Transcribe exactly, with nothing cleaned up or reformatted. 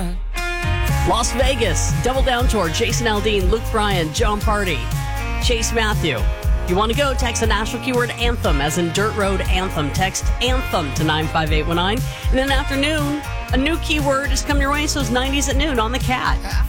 time. Las Vegas, Double Down Tour, Jason Aldean, Luke Bryan, John Party, Chase Matthew. If you want to go, text the national keyword anthem, as in Dirt Road Anthem. Text anthem to nine five eight one nine. And then afternoon, a new keyword is coming your way, so it's nineties at noon on the Cat.